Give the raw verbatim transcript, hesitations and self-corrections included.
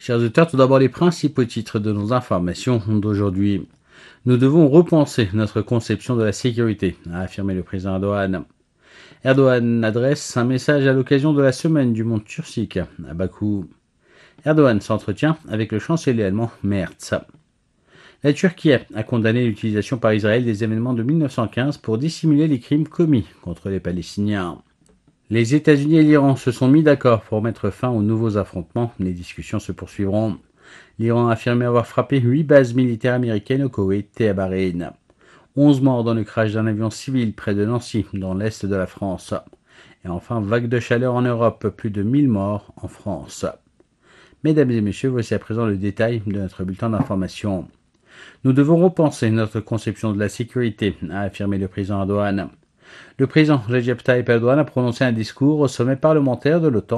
Chers auditeurs, tout d'abord les principaux titres de nos informations d'aujourd'hui. Nous devons repenser notre conception de la sécurité, a affirmé le président Erdogan. Erdogan adresse un message à l'occasion de la semaine du monde turcique à Bakou. Erdogan s'entretient avec le chancelier allemand Merz. La Turquie a condamné l'utilisation par Israël des événements de mille neuf cent quinze pour dissimuler les crimes commis contre les Palestiniens. Les États-Unis et l'Iran se sont mis d'accord pour mettre fin aux nouveaux affrontements. Les discussions se poursuivront. L'Iran a affirmé avoir frappé huit bases militaires américaines au Koweït et à Bahreïn. onze morts dans le crash d'un avion civil près de Nancy, dans l'est de la France. Et enfin, vague de chaleur en Europe, plus de mille morts en France. Mesdames et messieurs, voici à présent le détail de notre bulletin d'information. Nous devons repenser notre conception de la sécurité, a affirmé le président Erdogan. Le président Recep Tayyip Erdogan a prononcé un discours au sommet parlementaire de l'OTAN